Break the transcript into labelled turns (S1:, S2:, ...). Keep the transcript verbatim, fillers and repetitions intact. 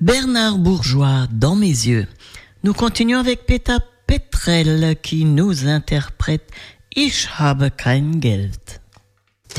S1: Bernard Bourgeois, Dans mes yeux. Nous continuons avec Peter Petrel qui nous interprète Ich habe kein Geld.